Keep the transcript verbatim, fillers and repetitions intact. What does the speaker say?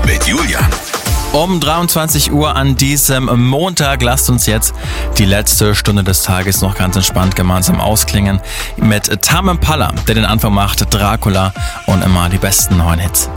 mit Julian. Um dreiundzwanzig Uhr an diesem Montag lasst uns jetzt die letzte Stunde des Tages noch ganz entspannt gemeinsam ausklingen mit Tame Impala, der den Anfang macht, Dracula und immer die besten neuen Hits.